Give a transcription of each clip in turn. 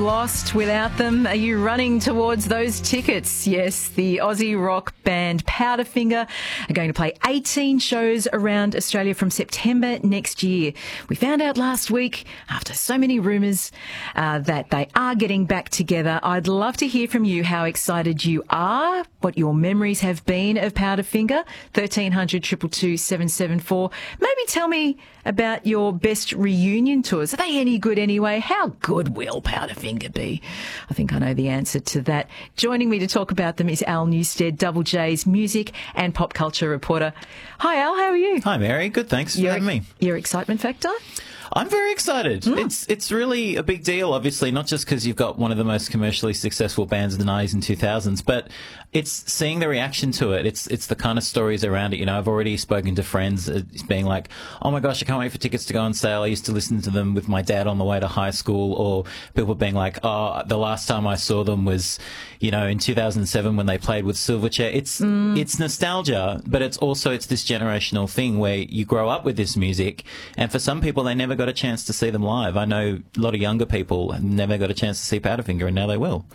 lost without them? Are you running towards those tickets? Yes, the Aussie rock band Powderfinger are going to play 18 shows around Australia from September next year. We found out last week, after so many rumours, that they are getting back together. I'd love to hear from you how excited you are, what your memories have been of Powderfinger. 1300 222 774. Maybe tell me about your best reunion tours. Are they any good anyway? How good will Powderfinger be? I think I know the answer to that. Joining me to talk about them is Al Newstead, Double J's music and pop culture reporter. Hi Al, how are you? Hi Mary, good, thanks for having me. Your excitement factor? I'm very excited. It's really a big deal, obviously, not just because you've got one of the most commercially successful bands in the 90s and 2000s, but it's seeing the reaction to it. It's the kind of stories around it. You know, I've already spoken to friends being like, oh my gosh, I can't wait for tickets to go on sale. I used to listen to them with my dad on the way to high school, or people being like, oh, the last time I saw them was, you know, in 2007 when they played with Silverchair. It's nostalgia, but it's this generational thing where you grow up with this music, and for some people, they never got a chance to see them live. I know a lot of younger people never got a chance to see Powderfinger, and now they will.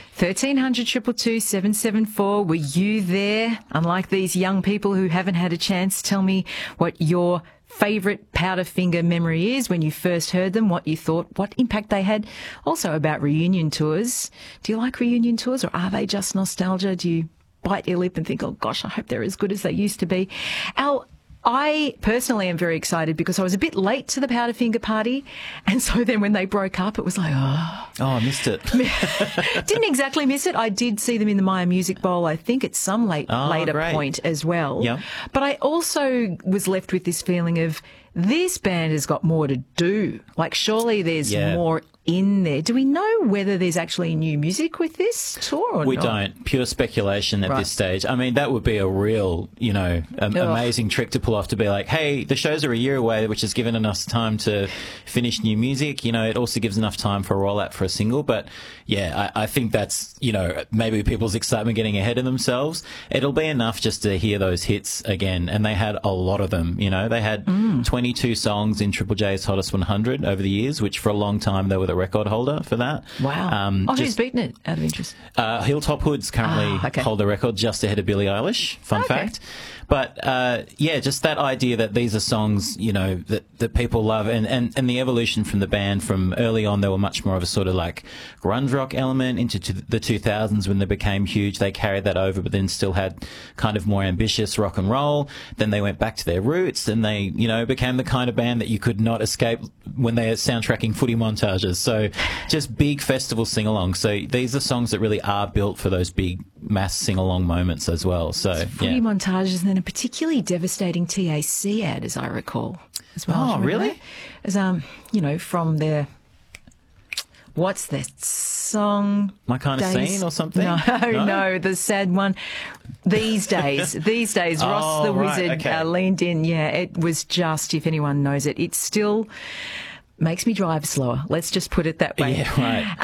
1300 222 774. Were you there? Unlike these young people who haven't had a chance, tell me what your favourite Powderfinger memory is when you first heard them, what you thought, what impact they had. Also about reunion tours. Do you like reunion tours, or are they just nostalgia? Do you bite your lip and think, oh gosh, I hope they're as good as they used to be? Al, I personally am very excited because I was a bit late to the Powderfinger party, and so then when they broke up, it was like, oh, I missed it. Didn't exactly miss it. I did see them in the Myer Music Bowl, I think at some later great. point as well. Yep. But I also was left with this feeling of this band has got more to do. Like, surely there's more in there. Do we know whether there's actually new music with this tour or not? We don't. Pure speculation at this stage. I mean, that would be a real, you know, amazing trick to pull off, to be like, hey, the shows are a year away, which has given us time to finish new music. You know, it also gives enough time for a rollout for a single. But yeah, I think that's, you know, maybe people's excitement getting ahead of themselves. It'll be enough just to hear those hits again. And they had a lot of them, you know. They had 22 songs in Triple J's Hottest 100 over the years, which for a long time they were the record holder for that. Wow. Who's beaten it, out of interest? Hilltop Hoods currently hold the record, just ahead of Billie Eilish. Fun fact. But yeah, just that idea that these are songs, you know, that people love, and the evolution from the band. From early on, they were much more of a sort of like grunge rock element. Into the 2000s, when they became huge, they carried that over, but then still had kind of more ambitious rock and roll. Then they went back to their roots, and they, you know, became the kind of band that you could not escape when they are soundtracking footy montages. So just big festival sing-alongs. So these are songs that really are built for those big mass sing-along moments as well. So footy montages, and then a particularly devastating TAC ad, as I recall, as well. Oh, really? As you know, from their, what's that song? My Kind of Scene or something? No, the sad one. These days, Ross the Wizard leaned in. Yeah, it was just, if anyone knows it, it still makes me drive slower. Let's just put it that way. Yeah, right.